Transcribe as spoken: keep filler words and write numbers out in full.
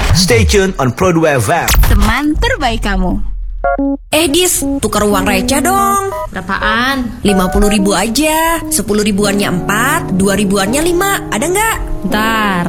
Stay tuned on Pro dua F M. Teman terbaik kamu. Eh Dis, tukar uang receh dong. Berapaan? lima puluh ribu aja. Sepuluh ribuannya empat, dua ribuannya lima. Ada nggak? Ntar.